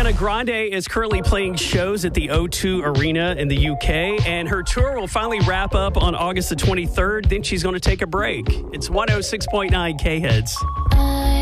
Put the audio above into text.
Ariana Grande is currently playing shows at the O2 Arena in the UK, and her tour will finally wrap up on August the 23rd. Then she's going to take a break. It's 106.9 K-Heads.